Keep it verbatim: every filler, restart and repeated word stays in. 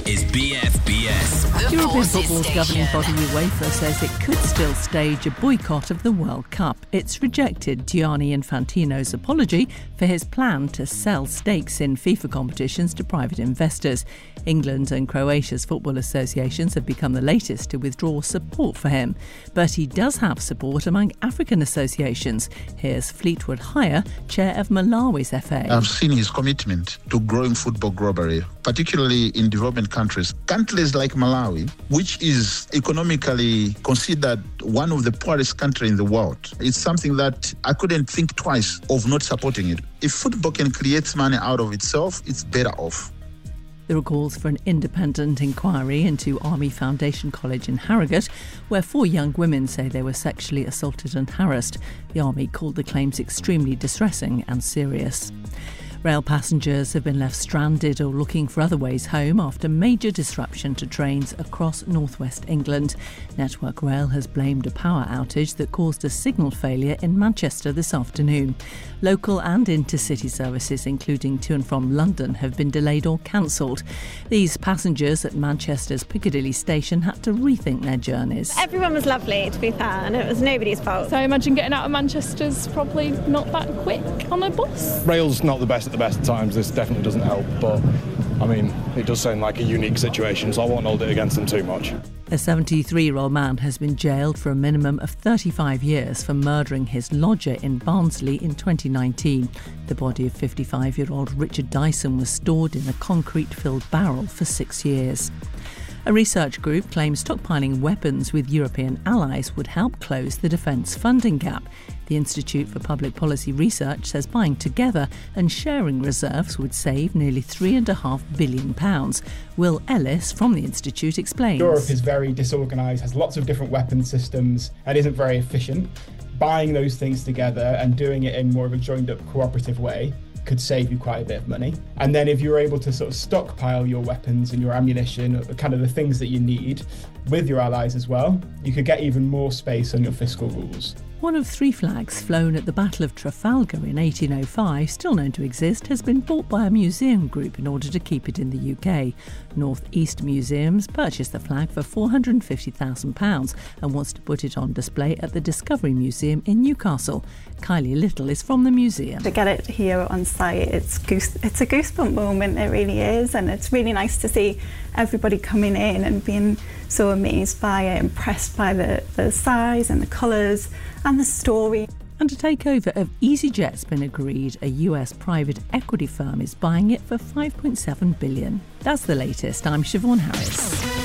is B F B S. The European Forces football's Station. governing body UEFA says it could still stage a boycott of the World Cup. It's rejected Gianni Infantino's apology for his plan to sell stakes in FIFA competitions to private investors. England and Croatia's football associations have become the latest to withdraw support for him. But he does have support among African associations. Here's Fleetwood Hire, chair of Malawi's F A. I've seen his commitment to growing football globally, particularly in developing countries. Countries like Malawi, which is economically considered one of the poorest countries in the world. It's something that I couldn't think twice of not supporting it. If football can create money out of itself, it's better off. There are calls for an independent inquiry into Army Foundation College in Harrogate, where four young women say they were sexually assaulted and harassed. The Army called the claims extremely distressing and serious. Rail passengers have been left stranded or looking for other ways home after major disruption to trains across northwest England. Network Rail has blamed a power outage that caused a signal failure in Manchester this afternoon. Local and intercity services, including to and from London, have been delayed or cancelled. These passengers at Manchester's Piccadilly station had to rethink their journeys. Everyone was lovely, to be fair, and it was nobody's fault. So I imagine getting out of Manchester's probably not that quick on a bus. Rail's not the best at the best of times. This definitely doesn't help, but I mean, it does sound like a unique situation, so I won't hold it against them too much. A seventy-three-year-old man has been jailed for a minimum of thirty-five years for murdering his lodger in Barnsley in twenty nineteen. The body of fifty-five-year-old Richard Dyson was stored in a concrete-filled barrel for six years. A research group claims stockpiling weapons with European allies would help close the defence funding gap. The Institute for Public Policy Research says buying together and sharing reserves would save nearly three point five billion pounds. Will Ellis from the Institute explains. Europe is very disorganised, has lots of different weapon systems and isn't very efficient. Buying those things together and doing it in more of a joined-up cooperative way could save you quite a bit of money. And then if you're able to sort of stockpile your weapons and your ammunition, kind of the things that you need, with your allies as well, you could get even more space on your fiscal rules. One of three flags flown at the Battle of Trafalgar in eighteen oh five, still known to exist, has been bought by a museum group in order to keep it in the U K. North East Museums purchased the flag for four hundred fifty thousand pounds and wants to put it on display at the Discovery Museum in Newcastle. Kylie Little is from the museum. To get it here on site, it's goose, it's a goosebump moment, it really is, and it's really nice to see everybody coming in and being so amazed by it, impressed by the, the size and the colours and the story. And a takeover of EasyJet's been agreed. A U S private equity firm is buying it for five point seven billion pounds. That's the latest. I'm Siobhan Harris.